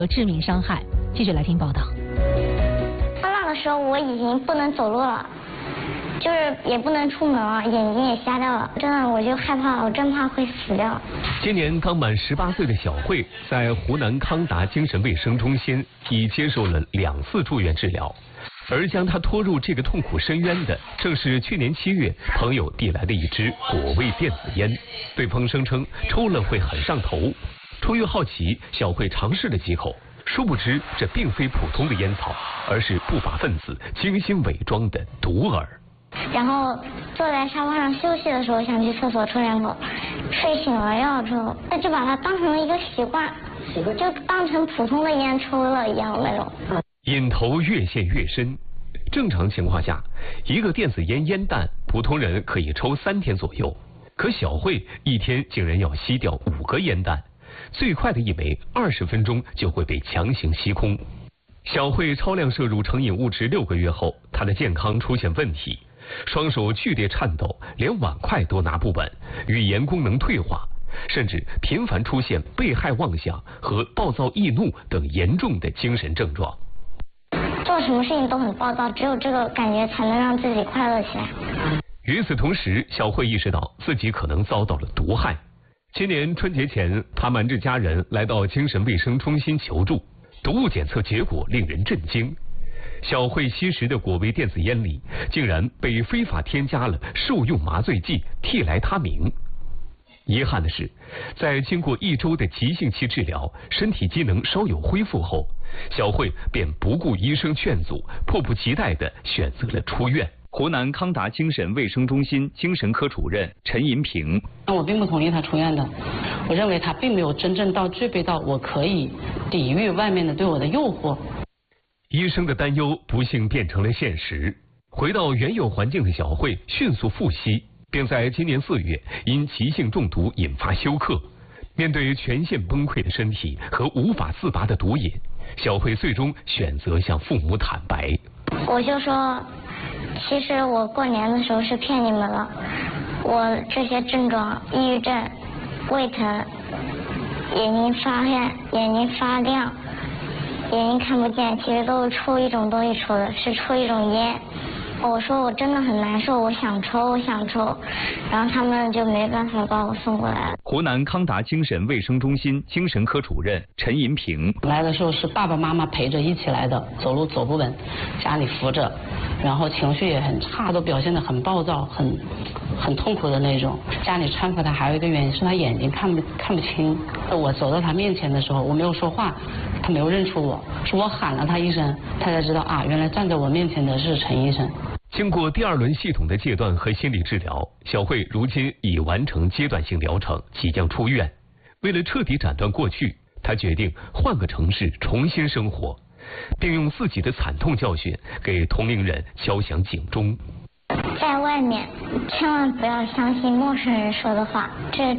有致命伤害。继续来听报道。 那个时候我已经不能走路了，就是也不能出门了，眼睛也瞎掉了，真的我就害怕，我真怕会死掉。 今年刚满18岁的小慧，在湖南康达精神卫生中心已接受了2次住院治疗，而将她拖入这个痛苦深渊的，正是去年7月朋友递来的一支果味电子烟。对方声称抽了会很上头，出于好奇，小慧尝试了几口。殊不知，这并非普通的烟草，而是不法分子精心伪装的毒饵。 然后坐在沙发上休息的时候，想去厕所抽2口，睡醒了要抽，那就把它当成了一个习惯，就当成普通的烟抽了一样那种。 瘾头越陷越深。正常情况下，一个电子烟烟弹，普通人可以抽3天左右，可小慧一天竟然要吸掉5个烟弹。最快的一枚20分钟就会被强行吸空。小慧超量摄入成瘾物质6个月后，她的健康出现问题，双手剧烈颤抖，连碗筷都拿不稳，语言功能退化，甚至频繁出现被害妄想和暴躁易怒等严重的精神症状。 做什么事情都很暴躁，只有这个感觉才能让自己快乐起来。 与此同时，小慧意识到自己可能遭到了毒害。今年春节前，他瞒着家人来到精神卫生中心求助，毒物检测结果令人震惊。小慧吸食的果味电子烟里，竟然被非法添加了受用麻醉剂替来他明。遗憾的是，在经过1周的急性期治疗，身体机能稍有恢复后，小慧便不顾医生劝阻，迫不及待地选择了出院。湖南康达精神卫生中心精神科主任陈银平： 我并不同意他出院的，我认为他并没有真正具备到我可以抵御外面的对我的诱惑。 医生的担忧不幸变成了现实，回到原有环境的小慧迅速复吸，并在今年4月因急性中毒引发休克。面对全线崩溃的身体和无法自拔的毒瘾，小慧最终选择向父母坦白。 我就说，其实我过年的时候是骗你们了，我这些症状，抑郁症、胃疼、眼睛发黑、眼睛发亮、眼睛看不见，其实都是抽一种东西抽的，是抽一种烟。我说我真的很难受，我想抽，然后他们就没办法把我送过来了。 湖南康达精神卫生中心精神科主任陈银平： 来的时候是爸爸妈妈陪着一起来的，走路走不稳，家里扶着，然后情绪也很差，都表现得很暴躁，很痛苦的那种。家里搀扶他还有一个原因是他眼睛看不清。我走到他面前的时候，我没有说话，他没有认出我，是我喊了他一声，他才知道啊，原来站在我面前的是陈医生。 经过第2轮系统的戒断和心理治疗，小慧如今已完成阶段性疗程，即将出院。为了彻底斩断过去，她决定换个城市重新生活，并用自己的惨痛教训给同龄人敲响警钟。 在外面千万不要相信陌生人说的话，这